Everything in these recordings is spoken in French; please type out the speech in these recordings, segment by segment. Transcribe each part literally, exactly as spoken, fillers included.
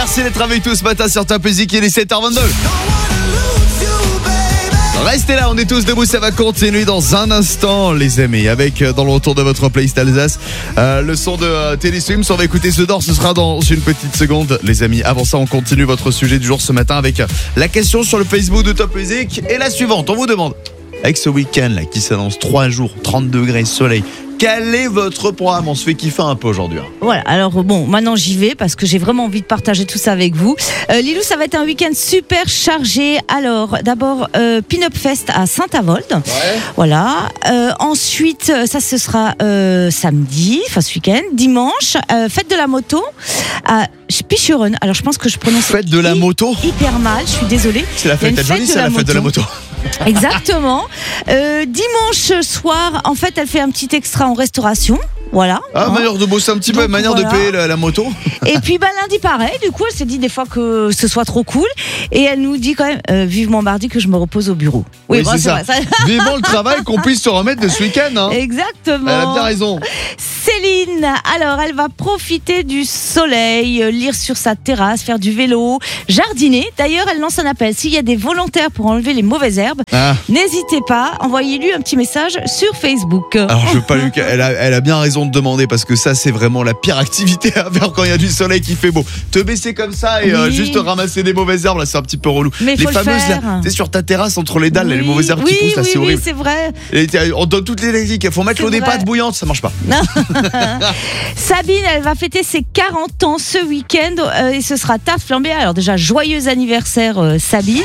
Merci d'être avec nous ce matin sur Top Music, il est sept heures vingt-deux. Restez là, on est tous debout, ça va continuer dans un instant les amis, avec dans le retour de votre playlist Alsace euh, le son de euh, Teddy Swims. On va écouter The Doors, ce sera dans une petite seconde les amis. Avant ça, on continue votre sujet du jour ce matin avec euh, la question sur le Facebook de Top Music. Et la suivante, on vous demande, avec ce week-end là qui s'annonce trois jours, trente degrés, soleil, quel est votre programme? On se fait kiffer un peu aujourd'hui. Voilà, alors bon, maintenant j'y vais parce que j'ai vraiment envie de partager tout ça avec vous. Euh, Lilou, ça va être un week-end super chargé. Alors, d'abord, euh, Pin-Up Fest à Saint-Avold. Ouais. Voilà. Euh, ensuite, ça, ce sera euh, samedi, enfin ce week-end. Dimanche, euh, fête de la moto à Pichuren. Alors, je pense que je prononce Fête de la hy- moto hyper mal, je suis désolée. C'est la Il y a fête, une elle jolie, c'est la fête de la moto. Exactement. Euh, dimanche soir, en fait, elle fait un petit extra en restauration. Voilà. Ah, hein. manière de bosser un petit peu, Donc, manière voilà. de payer la, la moto. Et puis bah, lundi pareil, du coup elle s'est dit des fois que ce soit trop cool. Et elle nous dit quand même euh, vivement mardi que je me repose au bureau. Oui, bon, c'est ça. vrai, ça... Vivement le travail qu'on puisse se remettre de ce week-end. Hein. Exactement. Elle a bien raison. Céline, alors elle va profiter du soleil, euh, lire sur sa terrasse, faire du vélo, jardiner. D'ailleurs, elle lance un appel. S'il y a des volontaires pour enlever les mauvaises herbes, Ah. n'hésitez pas, envoyez-lui un petit message sur Facebook. Alors je veux pas lui... elle, a, elle a bien raison de demander parce que ça c'est vraiment la pire activité à faire quand il y a du soleil qui fait beau. Te baisser comme ça et euh, Oui. juste ramasser des mauvaises herbes là c'est un petit peu relou. Mais les faut le fameuses faire. là, tu sais sur ta terrasse entre les dalles là, les Oui, mauvaises herbes oui, qui poussent là oui, c'est oui, horrible. c'est vrai. Et on donne toutes les techniques, il faut mettre C'est l'eau des vrai. pâtes bouillantes, ça marche pas. Non. Sabine, elle va fêter ses quarante ans ce week-end euh, et ce sera tarte flambée. Alors déjà, joyeux anniversaire euh, Sabine.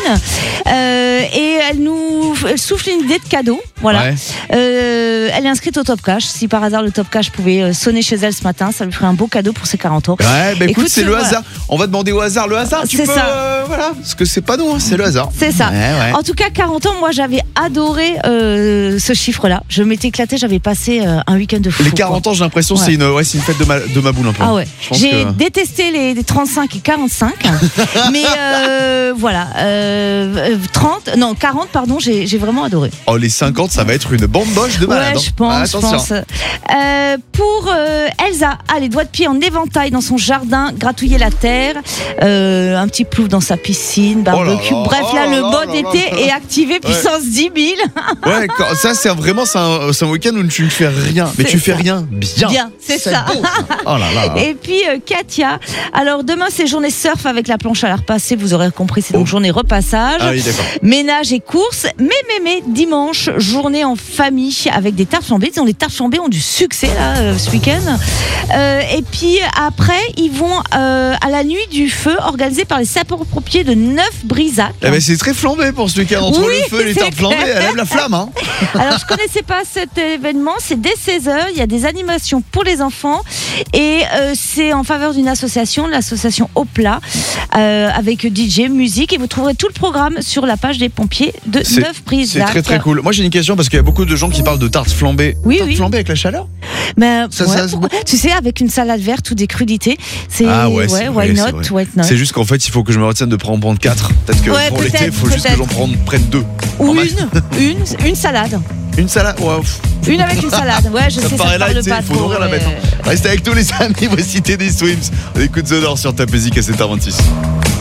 Euh, et elle nous elle souffle une idée de cadeau. Voilà. Ouais. Euh, elle est inscrite au Top Cash. Si par hasard le Top Cash pouvait euh, sonner chez elle ce matin, ça lui ferait un beau cadeau pour ses quarante ans. Ouais, bah écoute, Écoute, c'est le voilà. hasard. On va demander au hasard. Le hasard, tu C'est peux. ça. euh, voilà. Parce que c'est pas nous, hein, c'est le hasard. C'est ça. Ouais, ouais. En tout cas, quarante ans, moi j'avais adoré euh, ce chiffre-là. Je m'étais éclatée, j'avais passé euh, un week-end de fou. Les quoi. quarante ans, j'ai l'impression, Ouais. c'est une, ouais, c'est une fête de ma, de ma boule un peu. Ah ouais, Je pense j'ai que- détesté les, les trente-cinq et quarante-cinq, mais euh, voilà, euh, trente, non quarante pardon, j'ai, j'ai vraiment adoré. Oh, les cinquante, ça va être une bamboche de malade. Ouais, je hein. pense, Ah, je attention. pense. Euh, pour euh, Elsa, ah, les doigts de pied en éventail dans son jardin, gratouiller la terre, euh, un petit plouf dans sa piscine, barbecue. Oh là là, Bref, oh là, là le là mode là là. été est activé puissance dix mille. Ouais, quand- ça c'est un- vraiment c'est un, c'est un week-end où tu ne fais rien, mais C'est tu fais ça. rien bien. Bien, c'est ça. beau. Oh là là. Et puis euh, Katia, alors demain c'est journée surf avec la planche à la repassée, vous aurez compris, c'est donc Oh. journée repassage. Ah oui, d'accord. Ménage et courses, mais, mais, mais, dimanche, journée en famille avec des tartes flambées. Disons, les tartes flambées ont du succès là, euh, ce week-end. Euh, et puis après, ils vont euh, à la nuit du feu organisée par les sapeurs-pompiers de Neuf-Brisac. Eh ben, c'est très flambé pour ce week-end entre Oui, le feu et les c'est tartes flambées, clair. elle aime la flamme. Hein. Alors, je connaissais pas cet événement. C'est dès seize heures. Il y a des animations pour les enfants. Et euh, c'est en faveur d'une association, l'association Au Plat, euh, avec D J, musique. Et vous trouverez tout le programme sur la page des pompiers de C'est- Neuf-Brisac. C'est très très cool. Moi j'ai une question parce qu'il y a beaucoup de gens qui parlent de tartes flambées. Oui, tartes oui. flambées avec la chaleur. Mais Ça, ouais, ça se pourquoi- tu sais, avec une salade verte ou des crudités, c'est Ah ouais, c'est vrai, why c'est not, vrai. why not. C'est juste qu'en fait il faut que je me retienne de prendre prendre quatre. Peut-être que Ouais, pour l'été il peut-être, faut juste que peut-être. j'en prenne, prenne deux. Ou En max. une, une, une salade. Une salade. Ouais, pff, Une avec une salade. Ouais, je ça sais, me ça paraît te là, parle tu sais, pas il faut trop, nourrir la ouais. bête. hein. Restez avec tous les amis, voici Teddy Swims. On écoute The Doors sur Top Music à sept heures vingt-six.